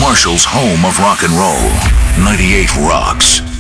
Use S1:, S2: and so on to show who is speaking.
S1: Marshall's home of rock and roll. 98 Rocks.